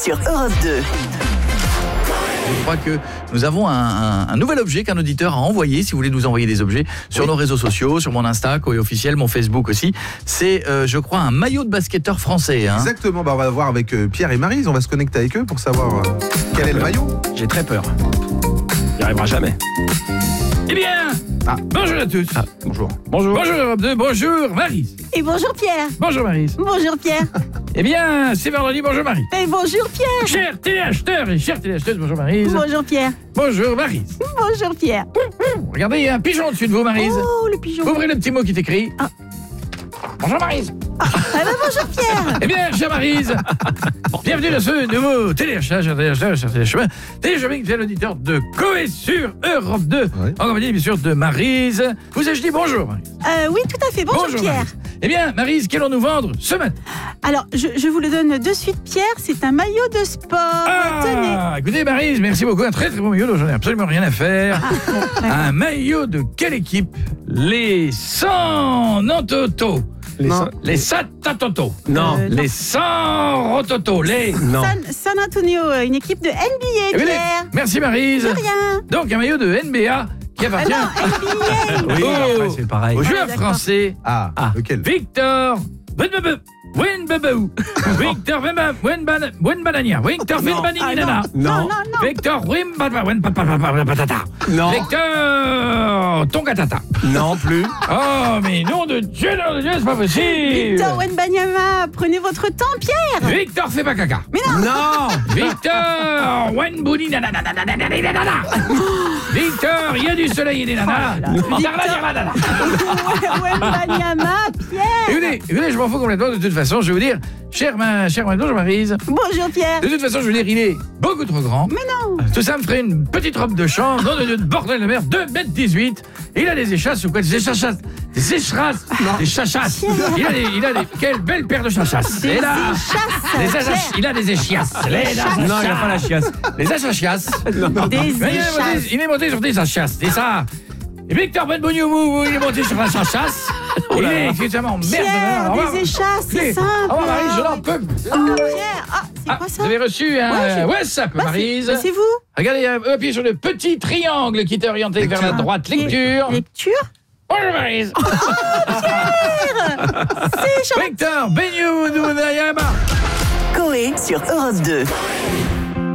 sur Europe 2. Je crois que nous avons un nouvel objet qu'un auditeur a envoyé. Si vous voulez nous envoyer des objets sur nos réseaux sociaux, sur mon Insta, Coé officiel, mon Facebook aussi. C'est, je crois, un maillot de basketteur français. Hein. Exactement, on va voir avec Pierre et Maryse. On va se connecter avec eux pour savoir quel est le maillot. J'ai très peur. Il n'y arrivera jamais. Eh bien, bonjour à tous. Bonjour. Bonjour. Bonjour Europe 2, bonjour Maryse. Et bonjour Pierre. Bonjour Maryse. Bonjour Pierre. Eh bien, c'est vendredi, bonjour Maryse. Et bonjour Pierre. Chers téléacheteurs et chères téléacheteuses, bonjour Maryse. Bonjour Pierre. Bonjour Maryse. Bonjour Pierre. Regardez, il y a un pigeon au-dessus de vous, Maryse. Oh, le pigeon. Ouvrez le petit mot qui est écrit. Ah. Bonjour Maryse. Bonjour Pierre. Eh bien, chère Maryse, bienvenue dans ce nouveau téléachat, chers téléacheteurs, chers téléchemins. Téléchaming, c'est l'auditeur de Coé sur Europe 2. Ouais. En compagnie, bien sûr, de Maryse. Vous ai-je dit bonjour, Maryse? Oui, tout à fait. Bonjour Pierre. Maryse. Eh bien, Maryse, qu'allons-nous vendre ce matin? Alors, je vous le donne de suite Pierre, c'est un maillot de sport. Tenez. Écoutez, Maryse, merci beaucoup. Un très très bon maillot dont j'en ai absolument rien à faire. Un maillot de quelle équipe? Les San Antoto. Les Satatoto. Non. Les San Rototo. Les... Non. San Antonio, une équipe de NBA, Pierre. Merci Maryse. De rien. Donc un maillot de NBA qui appartient Non, NBA. Oui, après, c'est pareil. au joueur d'accord. français Lequel? Victor Wenbabou. Victor Wenbanania. Victor Wenbaninana. Non. Victor Wenpatata. Non. Victor Tongatata. Non plus. Oh mais nom de Dieu, c'est pas possible. Victor Wenbanyama, prenez votre temps Pierre. Victor fait pas caca. Non. Victor Wenbouni nanana. Victor, il y a du soleil et des nanas. Wenbanyama, Pierre. Écoutez, je m'en fous complètement de toute façon, je vais vous dire, cher bonjour Maryse. Bonjour Pierre. De toute façon, je veux dire, il est beaucoup trop grand. Mais non. Tout ça me ferait une petite robe de chambre, non de bordel de mer, 2,18 m. Il a des échasses ou quoi? Des échasses. Des échasses. Des chachasses. Il a des. Quelle belle paire de chachasses. Des échasses. Il a des échiasses. Non, il n'a pas la chiasse. Les achachiasses. Des échasses. Il est monté sur des achachiasses. C'est ça. Et Victor Benbouniou, il est monté sur la chachasse. Il est effectivement Pierre, merde. des échasses, c'est simple. Oh Maryse, je n'en peux plus. Oh, Pierre, c'est quoi ça? Vous avez reçu un WhatsApp, Maryse. C'est vous. Regardez, appuyez sur le petit triangle qui est orienté vers la droite. Lecture. Lecture. Bonjour Maryse. C'est gentil. Victor Benbouniou. Coé sur Europe 2.